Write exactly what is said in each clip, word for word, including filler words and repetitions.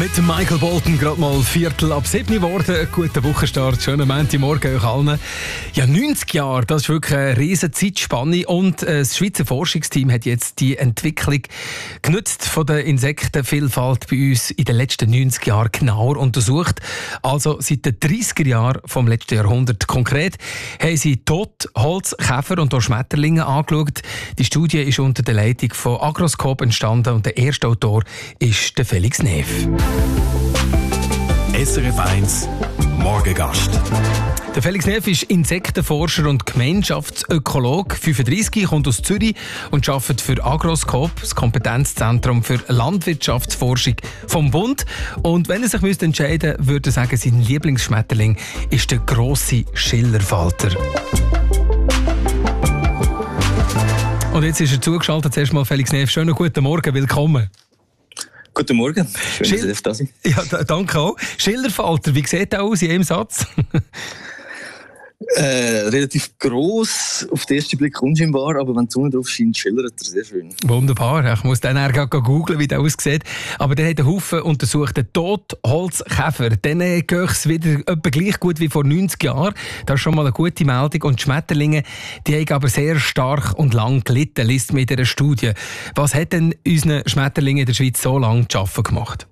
mit Michael Bolton, gerade mal Viertel ab sieben geworden. Guten Wochenstart, schönen Montagmorgen euch allen. Ja, neunzig Jahre, das ist wirklich eine riesen Zeitspanne. Und äh, das Schweizer Forschungsteam hat jetzt die Entwicklung genutzt von der Insektenvielfalt bei uns in den letzten neunzig Jahren genauer untersucht. Also seit den dreissiger Jahren vom letzten Jahrhundert. Konkret haben sie Tod, Holz, Käfer und auch Schmetterlinge angeschaut. Die Studie ist unter der Leitung von Agroscope entstanden und der erste Autor ist der Felix Neff. S R F eins Morgengast. Der Felix Neff ist Insektenforscher und Gemeinschaftsökologe. fünfunddreissig, kommt aus Zürich und arbeitet für Agroscope, das Kompetenzzentrum für Landwirtschaftsforschung vom Bund. Und wenn er sich müsste entscheiden müsste, würde er sagen, sein Lieblingsschmetterling ist der grosse Schillerfalter. Und jetzt ist er zugeschaltet. Zuerst mal Felix Neff. Schönen guten Morgen, willkommen. Guten Morgen, schön, Schill- dass Sie da sind. Ja, d- danke auch. Schillerfalter, wie sieht der aus in einem Satz? Äh, relativ gross, auf den ersten Blick unscheinbar, aber wenn die Sonne drauf scheint, schillert er sehr schön. Wunderbar, ich muss dann eher googeln, wie der aussieht. Aber der hat einen Haufen untersucht, den Tod, Holz, Käfer. Dann geht es wieder etwa gleich gut wie vor neunzig Jahren. Das ist schon mal eine gute Meldung. Und die Schmetterlinge, die haben aber sehr stark und lang gelitten, liest mit einer Studie. Was hat denn unseren Schmetterlingen in der Schweiz so lange zu arbeiten gemacht?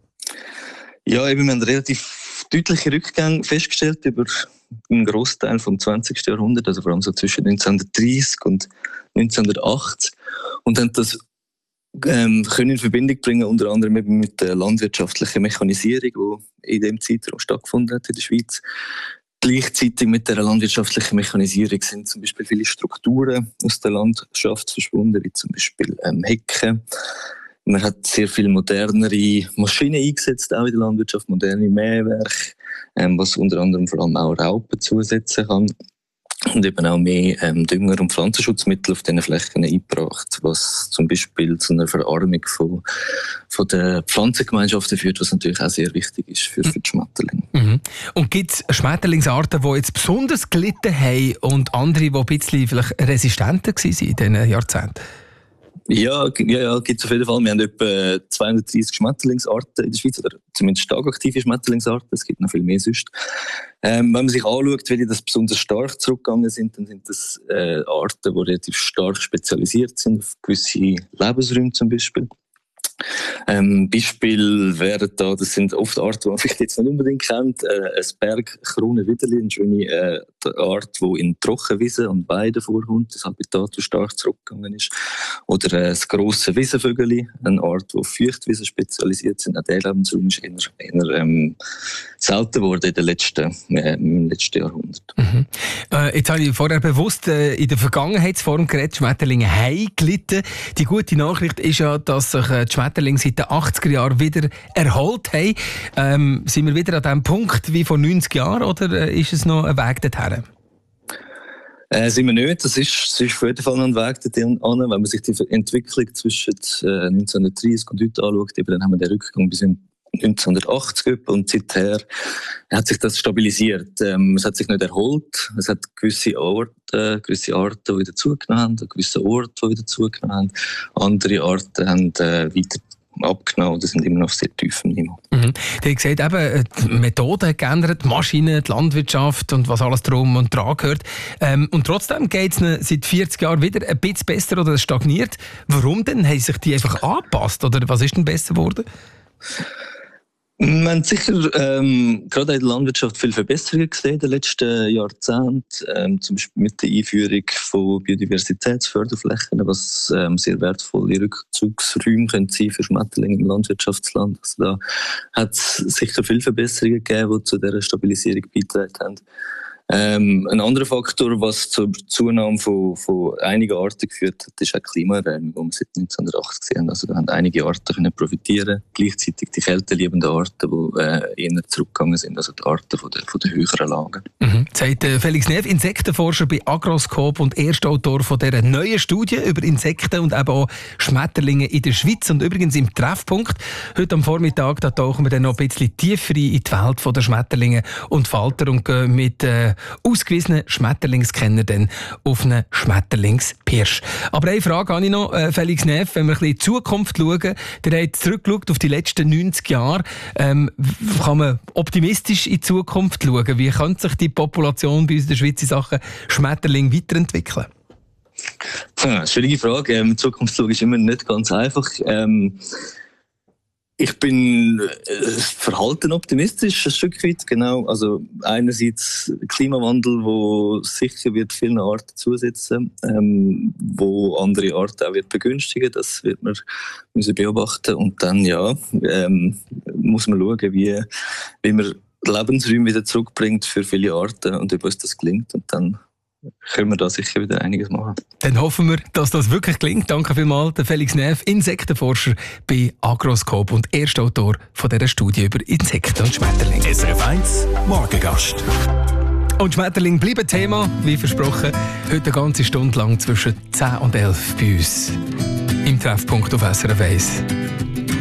Ja, eben, wir haben relativ deutliche Rückgänge festgestellt über einen Grossteil vom zwanzigsten Jahrhundert, also vor allem so zwischen neunzehnhundertdreissig und neunzehnhundertachtzig. Und haben das ähm, können in Verbindung bringen, unter anderem eben mit der landwirtschaftlichen Mechanisierung, die in diesem Zeitraum stattgefunden hat in der Schweiz. Gleichzeitig mit der landwirtschaftlichen Mechanisierung sind zum Beispiel viele Strukturen aus der Landschaft verschwunden, wie zum Beispiel ähm, Hecken. Man hat sehr viele modernere Maschinen eingesetzt, auch in der Landwirtschaft, moderne Mähwerke, ähm, was unter anderem vor allem auch Raupen zusetzen kann. Und eben auch mehr ähm, Dünger- und Pflanzenschutzmittel auf diesen Flächen eingebracht, was zum Beispiel zu einer Verarmung von, von den Pflanzengemeinschaften führt, was natürlich auch sehr wichtig ist für, für die Schmetterlinge. Mhm. Und gibt es Schmetterlingsarten, die jetzt besonders gelitten haben und andere, die ein bisschen vielleicht resistenter waren in diesen Jahrzehnten? Ja, ja, ja, gibt es auf jeden Fall. Wir haben etwa zweihundertdreissig Schmetterlingsarten in der Schweiz, oder zumindest stark aktive Schmetterlingsarten. Es gibt noch viel mehr sonst. Ähm, wenn man sich anschaut, welche das besonders stark zurückgegangen sind, dann sind das äh, Arten, die relativ stark spezialisiert sind, auf gewisse Lebensräume zum Beispiel. Ähm, Beispiel wären da, das sind oft Arten, die man vielleicht jetzt nicht unbedingt kennt, äh, ein Bergkronenwiderli, eine schöne äh, Art, die in Trockenwiesen und Weiden vorkommt, das Habitat so stark zurückgegangen ist. Oder äh, das grosse Wiesenvögeli, eine Art, die auf Feuchtwiesen spezialisiert sind. Auch der Lebensraum ist eher, eher ähm, selten geworden in den letzten, äh, im letzten Jahrhundert. Mhm. Äh, jetzt habe ich vorher bewusst äh, in der Vergangenheitsform geredet, Schmetterlinge haben gelitten. Die gute Nachricht ist ja, dass sich äh, die Schmetterlinge seit den achtziger Jahren wieder erholt haben. Ähm, sind wir wieder an dem Punkt wie vor neunzig Jahren oder äh, ist es noch ein Weg dorthin? Äh, sind wir nicht. Das ist, das ist auf jeden Fall noch ein Weg dorthin an. Wenn man sich die Entwicklung zwischen äh, neunzehnhundertdreissig und heute anschaut, eben, dann haben wir den Rückgang bis in neunzehnhundertachtzig und seither hat sich das stabilisiert. Ähm, es hat sich nicht erholt. Es hat gewisse Orte, gewisse Arten, die wieder zugenommen haben, gewisse Orte, die wieder zugenommen haben. Andere Arten haben äh, weiter abgenommen oder sind immer noch auf sehr tiefem Niveau. Mhm. Du hast gesagt, eben, die Methoden haben geändert, die Maschinen, die Landwirtschaft und was alles drum und dran gehört. Ähm, und trotzdem geht es seit vierzig Jahren wieder ein bisschen besser oder es stagniert. Warum denn? Haben sich die einfach angepasst oder was ist denn besser geworden? Wir haben sicher ähm, gerade in der Landwirtschaft viele Verbesserungen gesehen in den letzten Jahrzehnten. Ähm, zum Beispiel mit der Einführung von Biodiversitätsförderflächen, was ähm, sehr wertvolle Rückzugsräume können sein für Schmetterlinge im Landwirtschaftsland. Also da hat es sicher viele Verbesserungen gegeben, die zu dieser Stabilisierung beigetragen haben. Ähm, ein anderer Faktor, was zur Zunahme von, von einigen Arten geführt hat, ist auch die Klimaerwärmung, die wir seit neunzehnhundertachtzig gesehen haben. Also da haben einige Arten können profitieren, gleichzeitig die kälteliebenden Arten, die äh, eher zurückgegangen sind, also die Arten von der, von der höheren Lagen. Mhm. Sagt äh, Felix Neff, Insektenforscher bei Agroscope und Erstautor von dieser neuen Studie über Insekten und eben auch Schmetterlinge in der Schweiz. Und übrigens im Treffpunkt, heute am Vormittag, da tauchen wir dann noch ein bisschen tiefer in die Welt der Schmetterlinge und Falter und gehen mit äh, ausgewiesenen Schmetterlingskenner dann auf einen Schmetterlingspirsch. Aber eine Frage habe ich noch, äh, Felix Neff, wenn wir ein bisschen in die Zukunft schauen. Der hat zurückgeschaut auf die letzten neunzig Jahre. Ähm, kann man optimistisch in die Zukunft schauen? Wie könnte sich die Population bei uns in der Schweiz in Sachen Schmetterling weiterentwickeln? Ja, schwierige Frage. Ähm, Zukunftsschauen ist immer nicht ganz einfach. Ähm, ich bin äh, verhalten optimistisch, ein Stück weit, genau. Also einerseits Klimawandel, wo sicher wird vielen Arten zusetzen, ähm, wo andere Arten auch wird begünstigen. Das wird man müssen beobachten. Und dann ja, ähm, muss man schauen, wie, wie man Lebensräume wieder zurückbringt für viele Arten und ob uns das gelingt. Und dann können wir da sicher wieder einiges machen. Dann hoffen wir, dass das wirklich gelingt. Danke vielmals, der Felix Neff, Insektenforscher bei Agroscope und erster Autor von dieser Studie über Insekten und Schmetterlinge. S R F eins Morgengast. Und Schmetterlinge bleiben Thema, wie versprochen, heute eine ganze Stunde lang zwischen zehn und elf bei uns im Treffpunkt auf S R F eins.